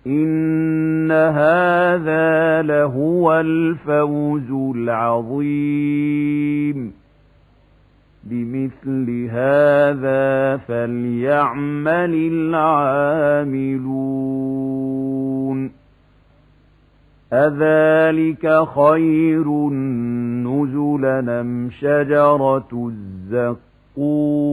إن هذا لهو الفوز العظيم بمثل هذا فليعمل العاملون أذلك خير نزلا أم شجرة الزقوم